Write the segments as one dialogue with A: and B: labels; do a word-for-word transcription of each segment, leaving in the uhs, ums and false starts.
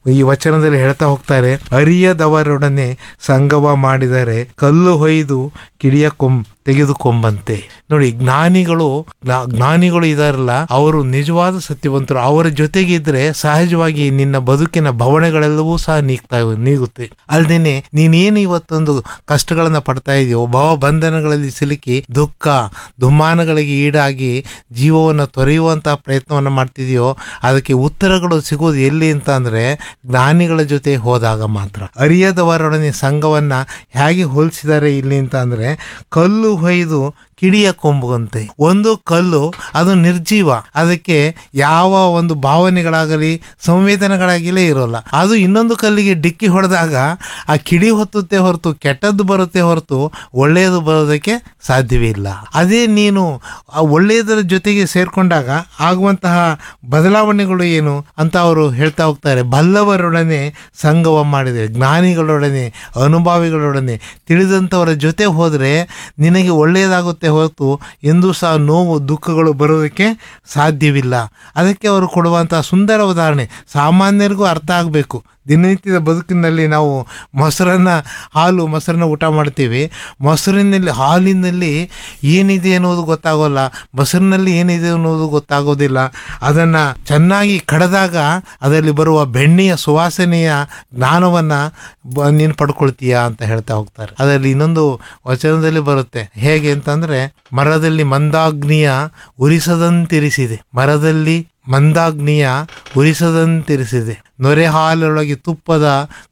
A: ಈ ವಚನದಲ್ಲಿ ಹೇಳ್ತಾ ಹೋಗ್ತಾರೆ, ಅರಿಯದವರೊಡನೆ ಸಂಗಮ ಮಾಡಿದರೆ ಕಲ್ಲು ಹೊಯ್ದು ಕಿಡಿಯ ಕೊಂಬ್ ತೆಗೆದುಕೊಂಬಂತೆ. ನೋಡಿ, ಜ್ಞಾನಿಗಳು ಜ್ಞಾನಿಗಳು ಇದಾರಲ್ಲ, ಅವರು ನಿಜವಾದ ಸತ್ಯವಂತರು. ಅವರ ಜೊತೆಗಿದ್ರೆ ಸಹಜವಾಗಿ ನಿನ್ನ ಬದುಕಿನ ಭವಣೆಗಳೆಲ್ಲವೂ ಸಹ ನೀಗ್ತಾ ನೀಗುತ್ತೆ. ಅಲ್ದೇನೆ ನೀನೇನು ಇವತ್ತೊಂದು ಕಷ್ಟಗಳನ್ನ ಪಡ್ತಾ ಇದೆಯೋ, ಭವ ಬಂಧನಗಳಲ್ಲಿ ಸಿಲುಕಿ ದುಃಖ ದುಮ್ಮಾನಗಳಿಗೆ ಈಡಾಗಿ ಜೀವವನ್ನು ತೊರೆಯುವಂತಹ ಪ್ರಯತ್ನವನ್ನು ಮಾಡ್ತಿದೆಯೋ, ಅದಕ್ಕೆ ಉತ್ತರಗಳು ಸಿಗೋದು ಎಲ್ಲಿ ಅಂತ ಅಂದ್ರೆ ಜ್ಞಾನಿಗಳ ಜೊತೆ ಹೋದಾಗ ಮಾತ್ರ. ಅರಿಯದವರೊಡನೆ ಸಂಘವನ್ನ ಹೇಗೆ ಹೋಲಿಸಿದ್ದಾರೆ ಇಲ್ಲಿ ಅಂತ ಅಂದ್ರೆ, ಕಲ್ಲು ಹೊಯ್ದು ಕಿಡಿಯ ಕೊಂಬುವಂತೆ. ಒಂದು ಕಲ್ಲು ಅದು ನಿರ್ಜೀವ, ಅದಕ್ಕೆ ಯಾವ ಒಂದು ಭಾವನೆಗಳಾಗಲಿ ಸಂವೇದನೆಗಳಾಗಲೇ ಇರೋಲ್ಲ. ಅದು ಇನ್ನೊಂದು ಕಲ್ಲಿಗೆ ಡಿಕ್ಕಿ ಹೊಡೆದಾಗ ಆ ಕಿಡಿ ಹೊತ್ತುತ್ತೆ ಹೊರತು ಕೆಟ್ಟದ್ದು ಬರುತ್ತೆ ಹೊರತು ಒಳ್ಳೆಯದು ಬರೋದಕ್ಕೆ ಸಾಧ್ಯವೇ ಇಲ್ಲ. ಅದೇ ನೀನು ಆ ಒಳ್ಳೆಯದರ ಜೊತೆಗೆ ಸೇರ್ಕೊಂಡಾಗ ಆಗುವಂತಹ ಬದಲಾವಣೆಗಳು ಏನು ಅಂತ ಅವರು ಹೇಳ್ತಾ ಹೋಗ್ತಾರೆ. ಬಲ್ಲವರೊಡನೆ ಸಂಗಮ ಮಾಡಿದೆ, ಜ್ಞಾನಿಗಳೊಡನೆ ಅನುಭವಿಗಳೊಡನೆ ತಿಳಿದಂಥವರ ಜೊತೆ ಹೋದರೆ ನಿನಗೆ ಒಳ್ಳೆಯದಾಗುತ್ತೆ ಹೊರತು ಎಂದೂ ಸಹ ನೋವು ದುಃಖಗಳು ಬರೋದಕ್ಕೆ ಸಾಧ್ಯವಿಲ್ಲ. ಅದಕ್ಕೆ ಅವರು ಕೊಡುವಂತಹ ಸುಂದರ ಉದಾಹರಣೆ ಸಾಮಾನ್ಯರಿಗೂ ಅರ್ಥ ಆಗಬೇಕು. ದಿನನಿತ್ಯದ ಬದುಕಿನಲ್ಲಿ ನಾವು ಮೊಸರನ್ನ ಹಾಲು ಮೊಸರನ್ನ ಊಟ ಮಾಡ್ತೀವಿ. ಮೊಸರಿನಲ್ಲಿ ಹಾಲಿನಲ್ಲಿ ಏನಿದೆ ಅನ್ನೋದು ಗೊತ್ತಾಗೋಲ್ಲ, ಮೊಸರಿನಲ್ಲಿ ಏನಿದೆ ಅನ್ನೋದು ಗೊತ್ತಾಗೋದಿಲ್ಲ. ಅದನ್ನು ಚೆನ್ನಾಗಿ ಕಡೆದಾಗ ಅದರಲ್ಲಿ ಬರುವ ಬೆಣ್ಣೆಯ ಸುವಾಸನೆಯ ಜ್ಞಾನವನ್ನು ಬ ನೀನು ಪಡ್ಕೊಳ್ತೀಯ ಅಂತ ಹೇಳ್ತಾ ಹೋಗ್ತಾರೆ. ಅದರಲ್ಲಿ ಇನ್ನೊಂದು ವಚನದಲ್ಲಿ ಬರುತ್ತೆ, ಹೇಗೆ ಅಂತಂದರೆ, ಮರದಲ್ಲಿ ಮಂದಾಗ್ನಿಯ ಉರಿಸದಂತಿರಿಸಿದೆ, ಮರದಲ್ಲಿ ಮಂದಾಗ್ನಿಯ ಉರಿಸದಂತಿರಿಸಿದೆ, ನೊರೆ ಹಾಲೊಳಗೆ ತುಪ್ಪದ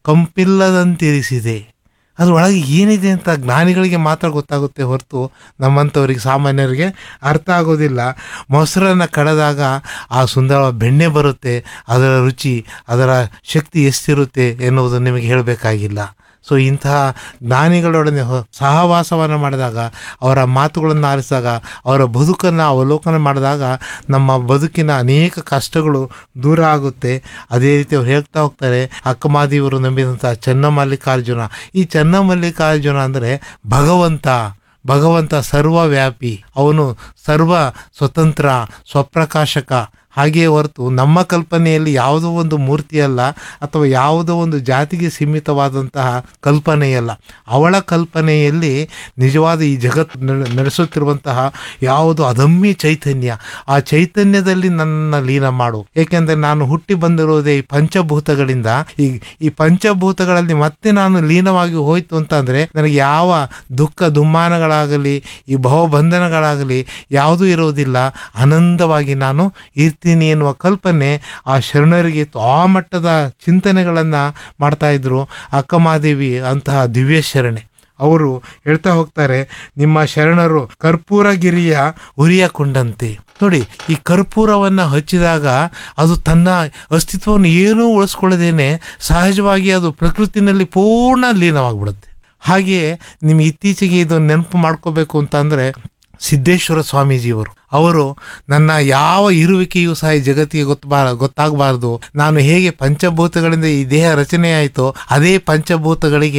A: ಕಂಪಿಲ್ಲದಂತಿರಿಸಿದೆ. ಅದರೊಳಗೆ ಏನಿದೆ ಅಂತ ಜ್ಞಾನಿಗಳಿಗೆ ಮಾತ್ರ ಗೊತ್ತಾಗುತ್ತೆ ಹೊರತು ನಮ್ಮಂಥವ್ರಿಗೆ ಸಾಮಾನ್ಯರಿಗೆ ಅರ್ಥ ಆಗೋದಿಲ್ಲ. ಮೊಸರನ್ನು ಕಡೆದಾಗ ಆ ಸುಂದರ ಬೆಣ್ಣೆ ಬರುತ್ತೆ, ಅದರ ರುಚಿ ಅದರ ಶಕ್ತಿ ಎಷ್ಟಿರುತ್ತೆ ಎನ್ನುವುದು ನಿಮಗೆ ಹೇಳಬೇಕಾಗಿಲ್ಲ. ಸೊ ಇಂತಹ ಜ್ಞಾನಿಗಳೊಡನೆ ಸಹವಾಸವನ್ನು ಮಾಡಿದಾಗ, ಅವರ ಮಾತುಗಳನ್ನು ಆಲಿಸಿದಾಗ, ಅವರ ಬದುಕನ್ನು ಅವಲೋಕನ ಮಾಡಿದಾಗ ನಮ್ಮ ಬದುಕಿನ ಅನೇಕ ಕಷ್ಟಗಳು ದೂರ ಆಗುತ್ತೆ. ಅದೇ ರೀತಿ ಅವ್ರು ಹೇಳ್ತಾ ಹೋಗ್ತಾರೆ, ಅಕ್ಕಮಾದೇವಿಯವರು ನಂಬಿದಂಥ ಚನ್ನಮಲ್ಲಿಕಾರ್ಜುನ. ಈ ಚನ್ನಮಲ್ಲಿಕಾರ್ಜುನ ಅಂದರೆ ಭಗವಂತ. ಭಗವಂತ ಸರ್ವವ್ಯಾಪಿ, ಅವನು ಸರ್ವ ಸ್ವತಂತ್ರ ಸ್ವಪ್ರಕಾಶಕ. ಹಾಗೆಯೇ ಹೊರತು ನಮ್ಮ ಕಲ್ಪನೆಯಲ್ಲಿ ಯಾವುದೋ ಒಂದು ಮೂರ್ತಿಯಲ್ಲ ಅಥವಾ ಯಾವುದೋ ಒಂದು ಜಾತಿಗೆ ಸೀಮಿತವಾದಂತಹ ಕಲ್ಪನೆಯಲ್ಲ. ಅವಳ ಕಲ್ಪನೆಯಲ್ಲಿ ನಿಜವಾದ ಈ ಜಗತ್ತು ನಡೆಸುತ್ತಿರುವಂತಹ ಯಾವುದು ಅದಮ್ಯ ಚೈತನ್ಯ, ಆ ಚೈತನ್ಯದಲ್ಲಿ ನನ್ನ ಲೀನ ಮಾಡು. ಏಕೆಂದರೆ ನಾನು ಹುಟ್ಟಿ ಬಂದಿರೋದೇ ಈ ಪಂಚಭೂತಗಳಿಂದ. ಈ ಈ ಪಂಚಭೂತಗಳಲ್ಲಿ ಮತ್ತೆ ನಾನು ಲೀನವಾಗಿ ಹೋಯ್ತು ಅಂತಂದರೆ ನನಗೆ ಯಾವ ದುಃಖ ದುಮ್ಮಾನಗಳಾಗಲಿ ಈ ಭವಬಂಧನಗಳಾಗಲಿ ಯಾವುದೂ ಇರೋದಿಲ್ಲ. ಆನಂದವಾಗಿ ನಾನು ಇರ್ತೀನಿ ಎನ್ನುವ ಕಲ್ಪನೆ ಆ ಶರಣರಿಗೆ ಆ ಮಟ್ಟದ ಚಿಂತನೆಗಳನ್ನು ಮಾಡ್ತಾ ಇದ್ರು. ಅಕ್ಕಮಾದೇವಿ ಅಂತಹ ದಿವ್ಯ ಶರಣೆ. ಅವರು ಹೇಳ್ತಾ ಹೋಗ್ತಾರೆ, ನಿಮ್ಮ ಶರಣರು ಕರ್ಪೂರಗಿರಿಯ ಉರಿಯ ಕೊಂಡಂತೆ. ನೋಡಿ, ಈ ಕರ್ಪೂರವನ್ನು ಹಚ್ಚಿದಾಗ ಅದು ತನ್ನ ಅಸ್ತಿತ್ವವನ್ನು ಏನೂ ಉಳಿಸ್ಕೊಳ್ಳದೇನೆ ಸಹಜವಾಗಿ ಅದು ಪ್ರಕೃತಿನಲ್ಲಿ ಪೂರ್ಣ ಲೀನವಾಗಿಬಿಡುತ್ತೆ. ಹಾಗೆಯೇ ನಿಮ್ಗೆ ಇತ್ತೀಚೆಗೆ ಇದು ನೆನಪು ಮಾಡ್ಕೋಬೇಕು ಅಂತಂದರೆ, ಸಿದ್ದೇಶ್ವರ ಸ್ವಾಮೀಜಿಯವರು ಅವರು ನನ್ನ ಯಾವ ಇರುವಿಕೆಯೂ ಸಹ ಈ ಜಗತ್ತಿಗೆ ಗೊತ್ತಬಾರ ಗೊತ್ತಾಗಬಾರ್ದು ನಾನು ಹೇಗೆ ಪಂಚಭೂತಗಳಿಂದ ಈ ದೇಹ ರಚನೆ ಆಯಿತೋ ಅದೇ ಪಂಚಭೂತಗಳಿಗೆ